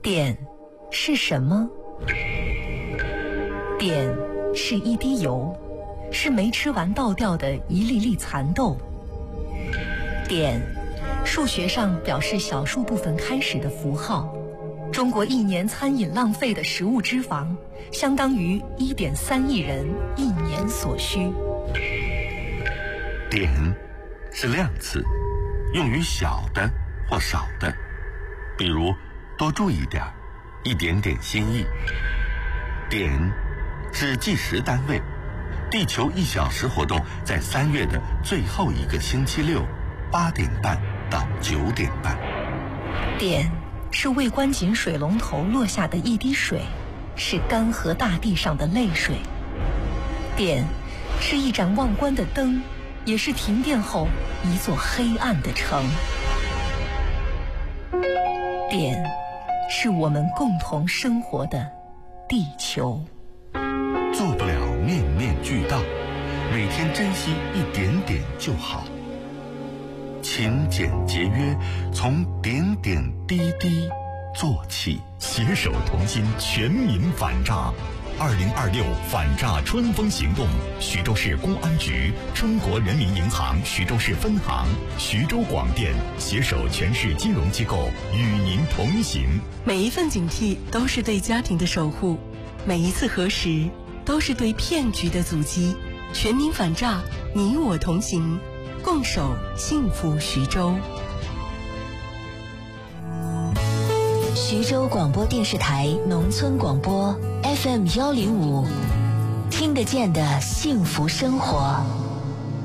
碘是什么？碘是一滴油，是没吃完倒掉的一粒粒蚕豆。碘，数学上表示小数部分开始的符号。中国一年餐饮浪费的食物脂肪，相当于1.3亿人一年所需。 碘是量词，用于小的或少的，比如多注意点，一点点心意。碘是计时单位，地球1小时活动在3月的最后一个星期六，8点半到9点半。 碘是未关紧水龙头落下的一滴水，是干涸大地上的泪水。碘是一盏忘关的灯，也是停电后一座黑暗的城。碘是我们共同生活的地球。 做不了面面俱到，每天珍惜一点点就好。勤俭节约，从点点滴滴做起。 携手同心，全民反诈。2026反诈春风行动，徐州市公安局、中国人民银行徐州市分行、徐州广电携手全市金融机构与您同行。 每一份警惕都是对家庭的守护，每一次核实都是对骗局的阻击。全民反诈，你我同行，共守幸福徐州。 徐州广播电视台农村广播 FM105，听得见的幸福生活。